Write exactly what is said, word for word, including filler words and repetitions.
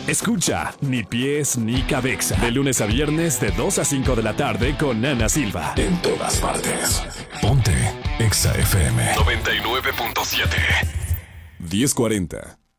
Escucha Ni Pies Ni Cabeza. De lunes a viernes de dos a cinco de la tarde con Ana Silva. En todas partes. Ponte Exa F M noventa y nueve punto siete. diez cuarenta.